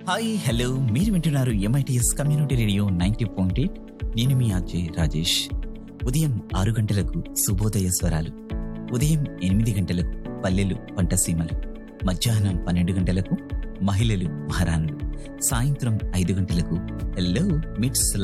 Hi hello మీరు వింటున్నారు MITS community radio 90.8. నేను మీ అజయ్ రాజేష్. ఉదయం 6 గంటలకు శుభోదయ స్వరాలు, ఉదయం 8 గంటలకు పల్లెలు పంటసీమలు, మధ్యాహ్నం 12 గంటలకు మహిళలు మహారాణులు, సాయంత్రం 5 గంటలకు హలో మిట్స్